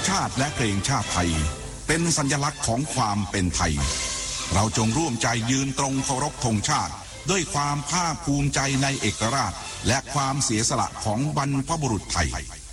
ชาติและเพลงชาติไทยเป็นสัญลักษณ์ของความเป็นไทยเราจงร่วมใจยืนตรงเคารพธงชาติด้วยความภาคภูมิใจในเอกราชและความเสียสละของบรรพบุรุษไทย